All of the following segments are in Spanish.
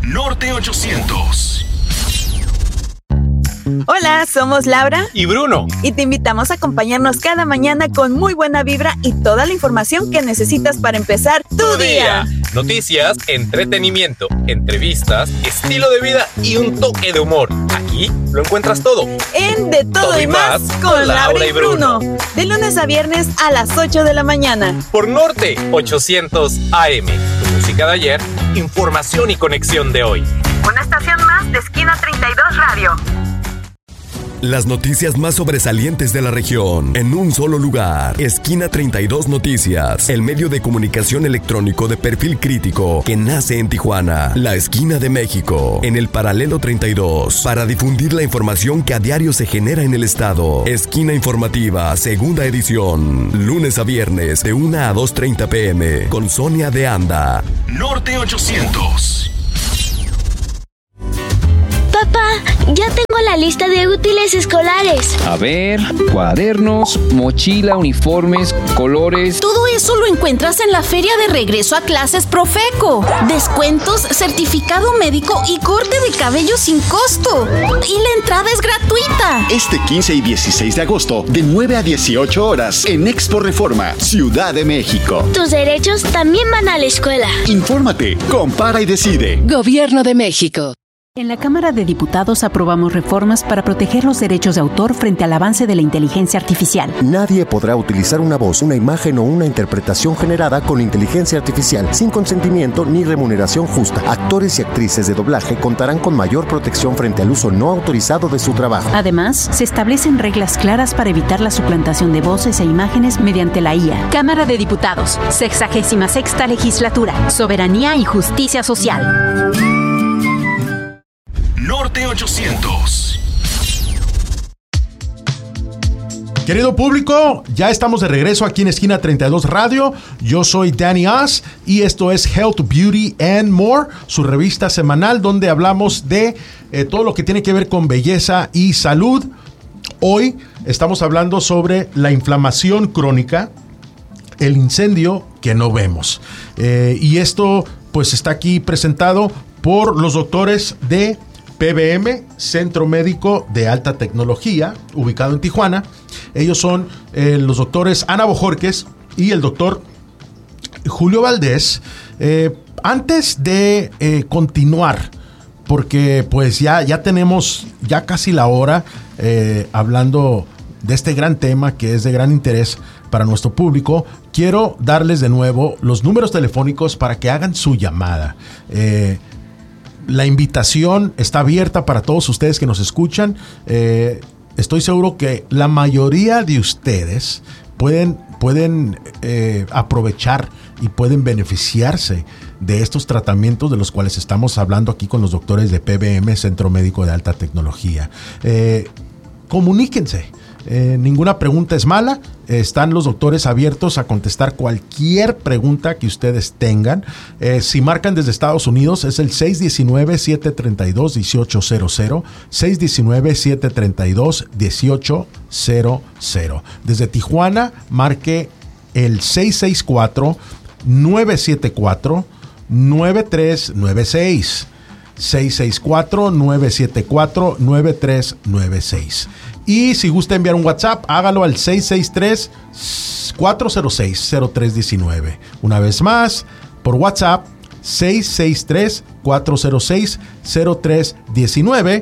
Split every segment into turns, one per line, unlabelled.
Norte 800.
Hola, somos Laura
y Bruno.
Y te invitamos a acompañarnos cada mañana con muy buena vibra y toda la información que necesitas para empezar tu día.
Noticias, entretenimiento, entrevistas, estilo de vida y un toque de humor. Aquí lo encuentras todo.
En De Todo y Más con Laura y Bruno. De lunes a viernes a las 8 de la mañana.
Por Norte 800 AM. Tu música de ayer, información y conexión de hoy.
Una estación más de Esquina 32 Radio.
Las noticias más sobresalientes de la región, en un solo lugar. Esquina 32 Noticias, el medio de comunicación electrónico de perfil crítico que nace en Tijuana, la esquina de México, en el paralelo 32, para difundir la información que a diario se genera en el estado. Esquina Informativa, segunda edición, lunes a viernes de 1 a 2:30 p.m. con Sonia de Anda.
Norte 800.
Papá, ya tengo la lista de útiles escolares.
A ver, cuadernos, mochila, uniformes, colores.
Todo eso lo encuentras en la feria de regreso a clases Profeco. Descuentos, certificado médico y corte de cabello sin costo. Y la entrada es gratuita.
Este 15 y 16 de agosto, de 9 a 18 horas, en Expo Reforma, Ciudad de México.
Tus derechos también van a la escuela.
Infórmate, compara y decide.
Gobierno de México.
En la Cámara de Diputados aprobamos reformas para proteger los derechos de autor frente al avance de la inteligencia artificial.
Nadie podrá utilizar una voz, una imagen o una interpretación generada con inteligencia artificial sin consentimiento ni remuneración justa. Actores y actrices de doblaje contarán con mayor protección frente al uso no autorizado de su trabajo.
Además, se establecen reglas claras para evitar la suplantación de voces e imágenes mediante la IA. Cámara de Diputados, 66ª Legislatura, Soberanía y Justicia Social.
Norte 800.
Querido público, ya estamos de regreso aquí en Esquina 32 Radio. Yo soy Danny Oz y esto es Health, Beauty and More, su revista semanal donde hablamos de todo lo que tiene que ver con belleza y salud. Hoy estamos hablando sobre la inflamación crónica, el incendio que no vemos. Y esto pues está aquí presentado por los doctores de PBM, Centro Médico de Alta Tecnología, ubicado en Tijuana. Ellos son los doctores Ana Bojorquez y el doctor Julio Valdés. Antes de continuar, porque pues ya tenemos ya casi la hora hablando de este gran tema que es de gran interés para nuestro público, quiero darles de nuevo los números telefónicos para que hagan su llamada. La invitación está abierta para todos ustedes que nos escuchan. Estoy seguro que la mayoría de ustedes pueden aprovechar y pueden beneficiarse de estos tratamientos de los cuales estamos hablando aquí con los doctores de PBM, Centro Médico de Alta Tecnología. Comuníquense. Ninguna pregunta es mala. Están los doctores abiertos a contestar cualquier pregunta que ustedes tengan. Si marcan desde Estados Unidos es el 619-732-1800, 619-732-1800. Desde Tijuana marque el 664-974-9396. 664-974-9396. Y si gusta enviar un WhatsApp, hágalo al 663-406-0319. Una vez más, por WhatsApp, 663-406-0319.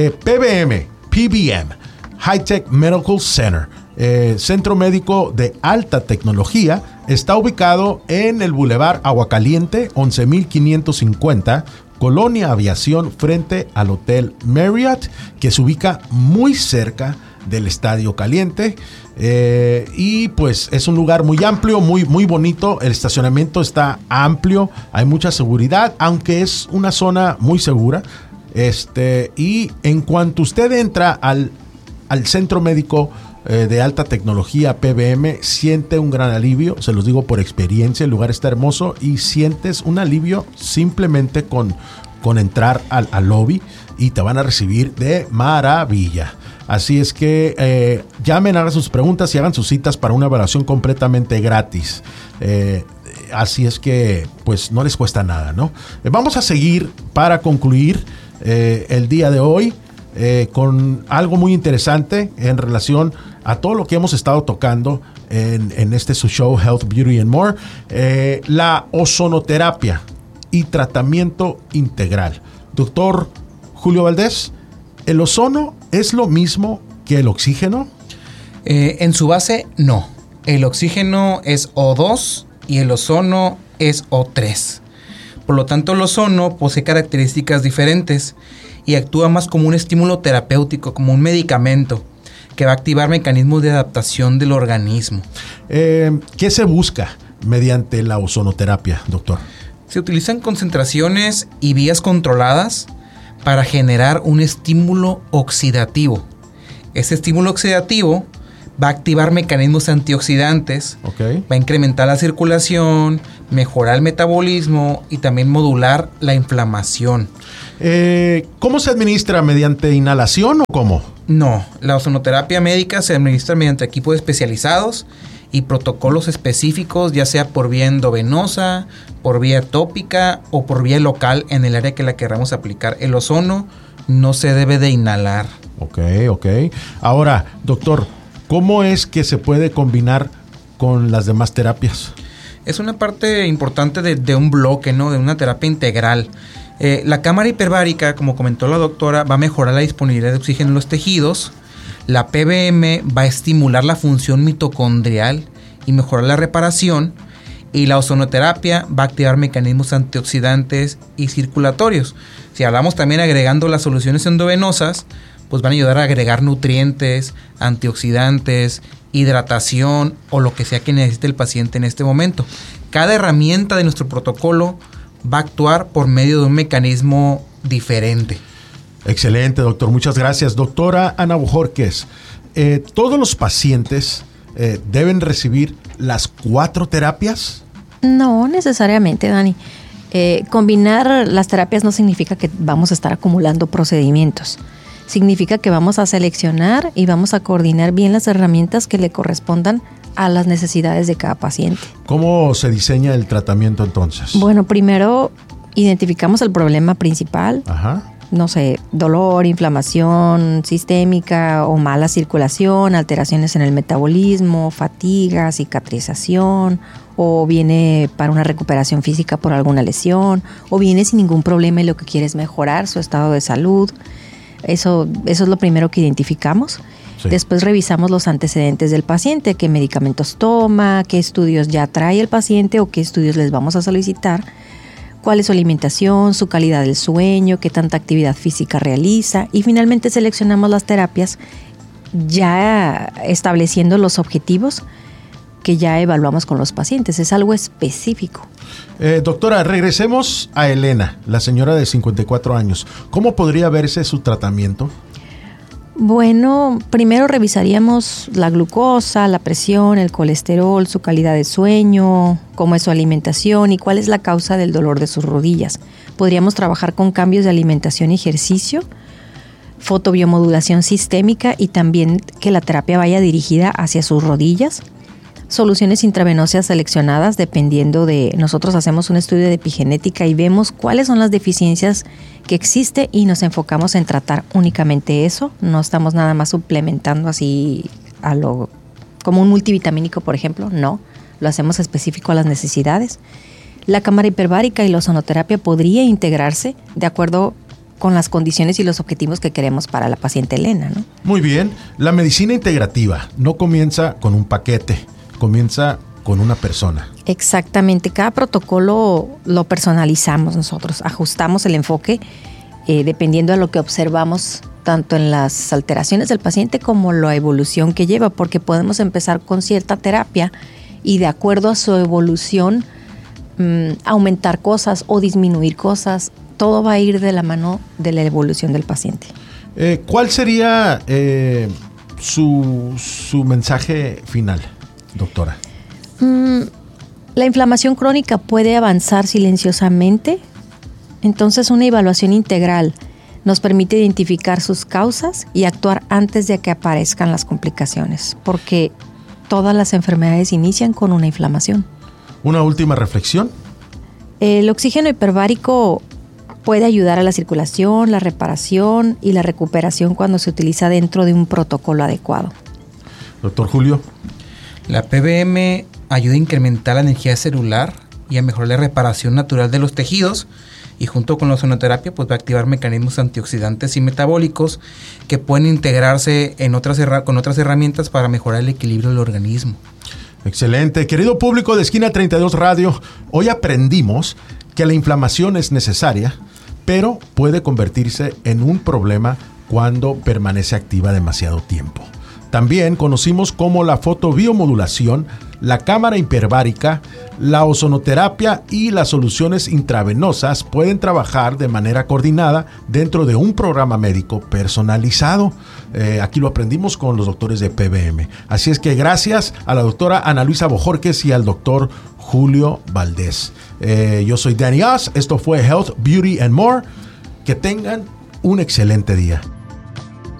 PBM, High Tech Medical Center, Centro Médico de Alta Tecnología, está ubicado en el Boulevard Aguacaliente, 11,550, Colonia Aviación, frente al Hotel Marriott, que se ubica muy cerca del Estadio Caliente. Y pues es un lugar muy amplio, muy bonito. El estacionamiento está amplio, hay mucha seguridad, aunque es una zona muy segura. Y en cuanto usted entra al Centro Médico de Alta Tecnología PBM, siente un gran alivio, se los digo por experiencia. El lugar está hermoso y sientes un alivio simplemente con entrar al lobby, y te van a recibir de maravilla. Así es que llamen, hagan sus preguntas y hagan sus citas para una evaluación completamente gratis. Así es que, pues, no les cuesta nada, ¿no? Vamos a seguir para concluir el día de hoy con algo muy interesante en relación a todo lo que hemos estado tocando en este su show Health, Beauty and More, la ozonoterapia y tratamiento integral. Doctor Julio Valdés, ¿el ozono es lo mismo que el oxígeno?
En su base, no. El oxígeno es O2 y el ozono es O3. Por lo tanto, el ozono posee características diferentes y actúa más como un estímulo terapéutico, como un medicamento que va a activar mecanismos de adaptación del organismo.
¿Qué se busca mediante la ozonoterapia, doctor?
Se utilizan concentraciones y vías controladas para generar un estímulo oxidativo. Ese estímulo oxidativo va a activar mecanismos antioxidantes, va a incrementar la circulación, mejorar el metabolismo y también modular la inflamación.
¿Cómo se administra? ¿Mediante inhalación o cómo?
No, la ozonoterapia médica se administra mediante equipos especializados y protocolos específicos, ya sea por vía endovenosa, por vía tópica o por vía local en el área que la queramos aplicar. El ozono no se debe de inhalar.
Ok. Ahora, doctor, ¿cómo es que se puede combinar con las demás terapias?
Es una parte importante de un bloque, ¿no? De una terapia integral. La cámara hiperbárica, como comentó la doctora, va a mejorar la disponibilidad de oxígeno en los tejidos. La PBM va a estimular la función mitocondrial y mejorar la reparación. Y la ozonoterapia va a activar mecanismos antioxidantes y circulatorios. Si hablamos también agregando las soluciones endovenosas, pues van a ayudar a agregar nutrientes, antioxidantes, hidratación o lo que sea que necesite el paciente en este momento. Cada herramienta de nuestro protocolo va a actuar por medio de un mecanismo diferente.
Excelente, doctor. Muchas gracias. Doctora Ana Bojorquez, ¿todos los pacientes deben recibir las 4 terapias?
No necesariamente, Dani. Combinar las terapias no significa que vamos a estar acumulando procedimientos. Significa que vamos a seleccionar y vamos a coordinar bien las herramientas que le correspondan a las necesidades de cada paciente.
¿Cómo se diseña el tratamiento entonces?
Bueno, primero identificamos el problema principal.
Ajá.
No sé, dolor, inflamación sistémica o mala circulación, alteraciones en el metabolismo, fatiga, cicatrización, o viene para una recuperación física por alguna lesión, o viene sin ningún problema y lo que quiere es mejorar su estado de salud. Eso es lo primero que identificamos. Sí. Después revisamos los antecedentes del paciente, qué medicamentos toma, qué estudios ya trae el paciente o qué estudios les vamos a solicitar, cuál es su alimentación, su calidad del sueño, qué tanta actividad física realiza y finalmente seleccionamos las terapias ya estableciendo los objetivos que ya evaluamos con los pacientes. Es algo específico.
Doctora, regresemos a Elena, la señora de 54 años. ¿Cómo podría verse su tratamiento?
Bueno, primero revisaríamos la glucosa, la presión, el colesterol, su calidad de sueño, cómo es su alimentación y cuál es la causa del dolor de sus rodillas. Podríamos trabajar con cambios de alimentación y ejercicio, fotobiomodulación sistémica y también que la terapia vaya dirigida hacia sus rodillas. Soluciones intravenosas seleccionadas dependiendo de... Nosotros hacemos un estudio de epigenética y vemos cuáles son las deficiencias que existe y nos enfocamos en tratar únicamente eso. No estamos nada más suplementando así como un multivitamínico, por ejemplo. No, lo hacemos específico a las necesidades. La cámara hiperbárica y la ozonoterapia podría integrarse de acuerdo con las condiciones y los objetivos que queremos para la paciente Elena, ¿no?
Muy bien. La medicina integrativa no comienza con un paquete. Comienza con una persona.
Exactamente, cada protocolo lo personalizamos nosotros, ajustamos el enfoque dependiendo de lo que observamos tanto en las alteraciones del paciente como la evolución que lleva, porque podemos empezar con cierta terapia y de acuerdo a su evolución aumentar cosas o disminuir cosas, todo va a ir de la mano de la evolución del paciente.
¿Cuál sería su mensaje final, doctora?
La inflamación crónica puede avanzar silenciosamente, entonces una evaluación integral nos permite identificar sus causas y actuar antes de que aparezcan las complicaciones, porque todas las enfermedades inician con una inflamación.
Una última reflexión.
El oxígeno hiperbárico puede ayudar a la circulación, la reparación y la recuperación cuando se utiliza dentro de un protocolo adecuado.
Doctor Julio.
La PBM ayuda a incrementar la energía celular y a mejorar la reparación natural de los tejidos, y junto con la ozonoterapia pues va a activar mecanismos antioxidantes y metabólicos que pueden integrarse con otras herramientas para mejorar el equilibrio del organismo.
Excelente. Querido público de Esquina 32 Radio, hoy aprendimos que la inflamación es necesaria, pero puede convertirse en un problema cuando permanece activa demasiado tiempo. También conocimos cómo la fotobiomodulación, la cámara hiperbárica, la ozonoterapia y las soluciones intravenosas pueden trabajar de manera coordinada dentro de un programa médico personalizado. Aquí lo aprendimos con los doctores de PBM. Así es que gracias a la doctora Ana Luisa Bojorquez y al doctor Julio Valdés. Yo soy Danny Oz. Esto fue Health, Beauty and More. Que tengan un excelente día.